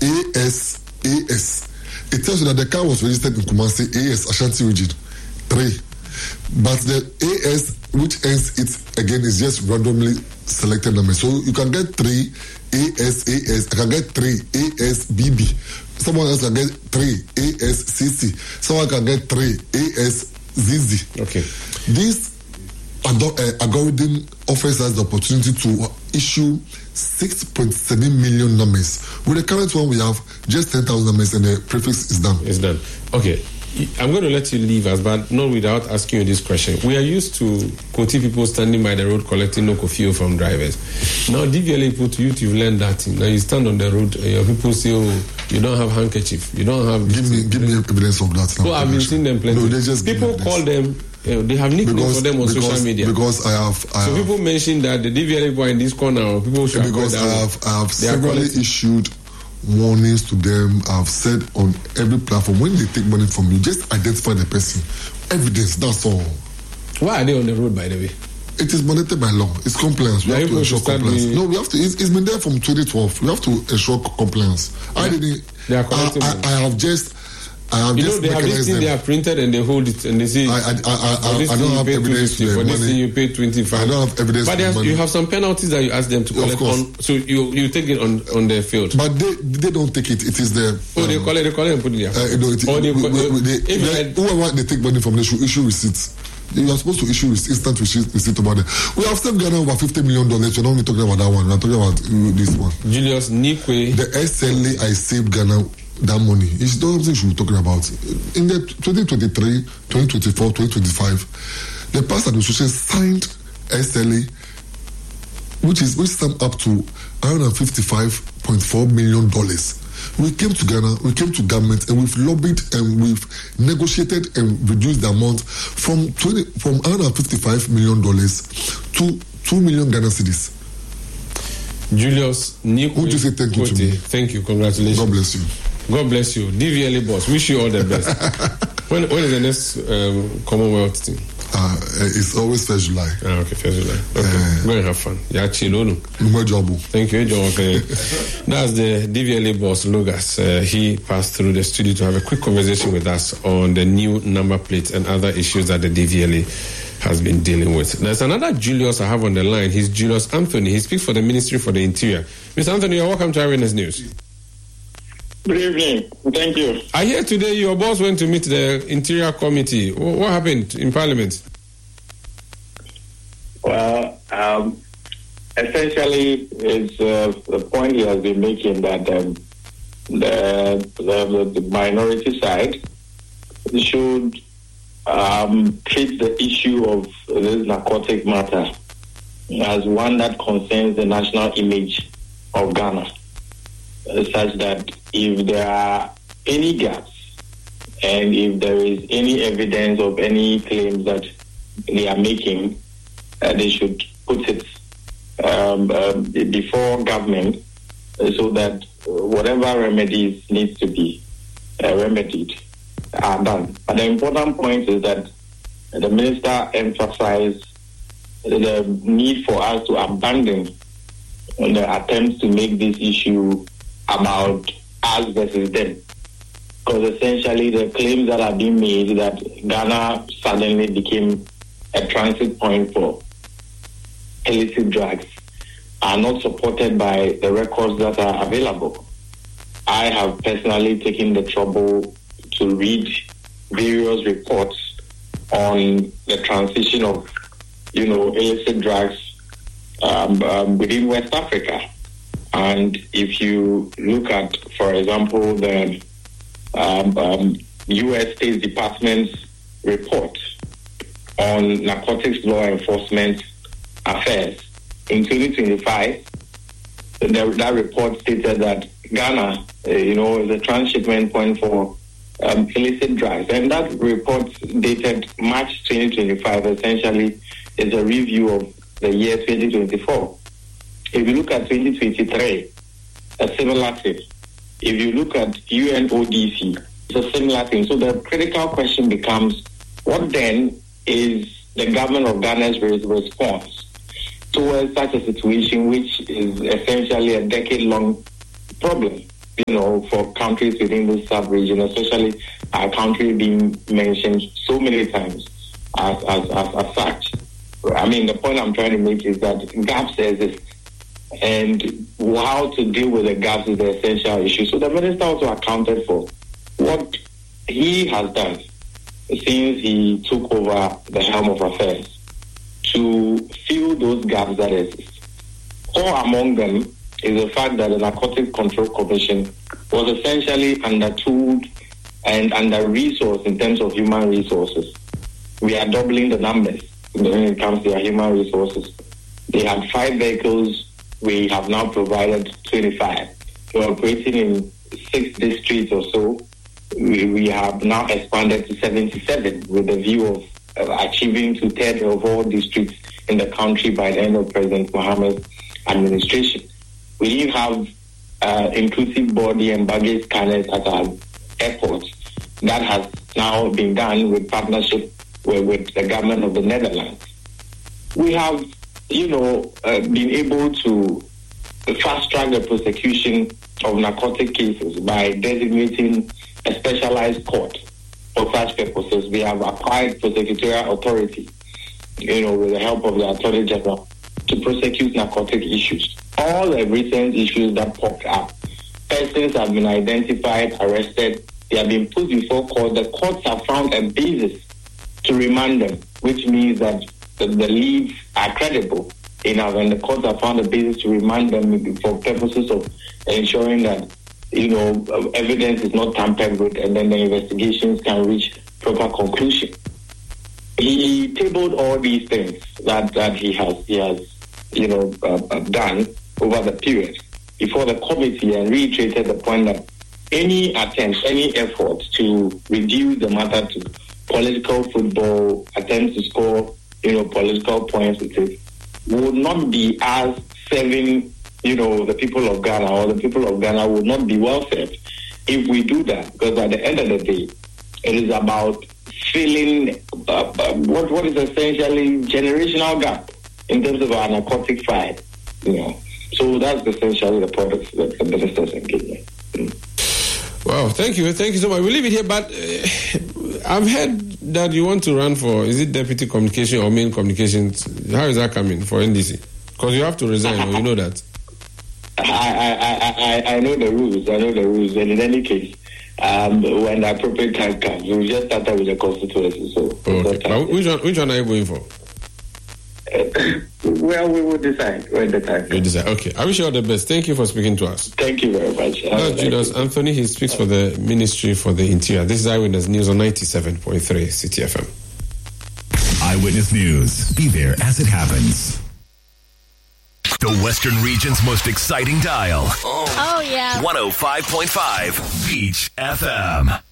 AS. It tells you that the car was registered in Kumasi, AS, Ashanti region. 3. But the AS, which ends it again, is just randomly selected number. So you can get 3 AS. I can get 3 ASBB. Someone else can get 3 ASCC. Someone can get 3 ASZZ. Okay. This algorithm offers us the opportunity to issue 6.7 million numbers. With the current one, we have just 10,000 numbers, and the prefix is done. It's done. Okay. I'm going to let you leave us, but not without asking you this question. We are used to Koti people standing by the road collecting no coffee from drivers. Now, DVLA put you to learn that thing. Now you stand on the road, your people say, "Oh, you don't have handkerchief. You don't have." Give me evidence of that. Now, I've been seeing them plenty. No, they just people call them. They have nicknames for them on social media. Because I have. People mention that the DVLA boy in this corner, people should. Because I have severally issued warnings to them. I've said on every platform, when they take money from you, just identify the person. Evidence, that's all. Why are they on the road, by the way? It is mandated by law. It's compliance. We have to ensure compliance. No, we have to. It's been there from 2012. We have to ensure compliance. Yeah. They are collecting money. I have just they have this thing they are printed and they hold it and they say I don't have evidence for this thing you pay 25. I don't have evidence. But you have some penalties that you ask them to collect on, so you take it on their field. But they don't take it. It is the they collect and put it there. Whoever they take money from, they should issue receipts. You are supposed to issue instant receipt about it. We have saved Ghana over $50 million. We're not only talking about that one. We're talking about this one. Julius Nikwe. The SLA I saved Ghana that money. It's not something we should be talking about. In the 2023, 2024, 2025, the past administration signed SLA, which summed up to $155.4 million. We came to Ghana, we came to government, and we've lobbied and we've negotiated and reduced the amount from $155 million to 2 million Ghana cedis. Julius Nikwe. Would you say thank you to me? Thank you. Congratulations. God bless you. God bless you. DVLA boss. Wish you all the best. When is the next Commonwealth thing? It's always 1st July. Okay, 1st July. Okay. Go and have fun. Thank you, John. That's the DVLA boss, Logas. He passed through the studio to have a quick conversation with us on the new number plate and other issues that the DVLA has been dealing with. There's another Julius I have on the line. He's Julius Anthony. He speaks for the Ministry for the Interior. Mr. Anthony, you're welcome to Eyewitness News. Good evening. Thank you. I hear today your boss went to meet the Interior Committee. What happened in Parliament? Well, essentially, it's the point he has been making that the minority side should treat the issue of this narcotic matter as one that concerns the national image of Ghana, such that if there are any gaps and if there is any evidence of any claims that they are making, they should put it before government so that whatever remedies needs to be remedied are done. But the important point is that the minister emphasized the need for us to abandon the attempts to make this issue about us versus them. Because essentially the claims that are being made that Ghana suddenly became a transit point for illicit drugs are not supported by the records that are available. I have personally taken the trouble to read various reports on the transition of, illicit drugs within West Africa. And if you look at, for example, the U.S. State Department's report on narcotics law enforcement affairs in 2025, that report stated that Ghana, is a transshipment point for illicit drugs. And that report dated March 2025 essentially is a review of the year 2024. If you look at 2023, a similar thing. If you look at UNODC, it's a similar thing. So the critical question becomes, what then is the government of Ghana's response towards such a situation which is essentially a decade-long problem? for countries within the sub-region, especially our country being mentioned so many times as such. I mean, the point I'm trying to make is that gaps exist, and how to deal with the gaps is the essential issue. So the minister also accounted for what he has done since he took over the helm of affairs to fill those gaps that exist. All among them is the fact that the Narcotics Control Commission was essentially under-tooled and under-resourced in terms of human resources. We are doubling the numbers when it comes to their human resources. They had 5 vehicles. We have now provided 25. We're operating in 6 districts or so. We have now expanded to 77 with the view of achieving 2/3 of all districts in the country by the end of President Mohammed's administration. We didn't have inclusive body and baggage scanners at our airports. That has now been done with partnership with the government of the Netherlands. We have, been able to fast-track the prosecution of narcotic cases by designating a specialized court for such purposes. We have acquired prosecutorial authority, with the help of the Attorney General, to prosecute narcotic issues. All the recent issues that popped up, persons have been identified, arrested, they have been put before court. The courts have found a basis to remand them, which means that the leads are credible enough, and the courts have found a basis to remand them for purposes of ensuring that, evidence is not tampered with, and then the investigations can reach proper conclusion. He tabled all these things that he has done over the period before the committee, and reiterated the point that any attempt, any effort to reduce the matter to political football, attempts to score, political points with it, would not be as serving, the people of Ghana, or the people of Ghana would not be well served if we do that. Because at the end of the day, it is about filling what is essentially generational gap in terms of our narcotic fight. So that's essentially the product that the minister's engagement. Wow, thank you so much. We'll leave it here, but I've heard that you want to run for, is it deputy communication or main communications? How is that coming for NDC? Because you have to resign, you know that. I know the rules, and in any case, when the appropriate time comes, we'll just start with the constituency. So, okay. But which one are you going for? Well, we will decide when the time comes. We'll decide. Okay. I wish you all the best. Thank you for speaking to us. Thank you very much. That's Judas Anthony. He speaks for the Ministry for the Interior. This is Eyewitness News on 97.3 City FM. Eyewitness News. Be there as it happens. The Western Region's most exciting dial. Oh yeah. 105.5 Beach FM.